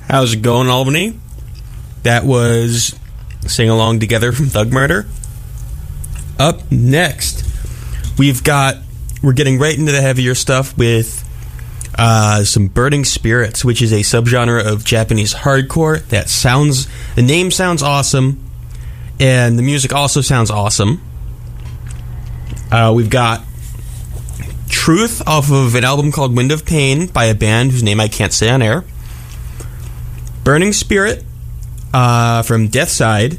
How's it going, Albany? That was Sing Along Together from Thug Murder. Up next, we're getting right into the heavier stuff with some Burning Spirits, which is a subgenre of Japanese hardcore. The name sounds awesome, and the music also sounds awesome. We've got Truth off of an album called Wind of Pain by a band whose name I can't say on air. Burning Spirit from Deathside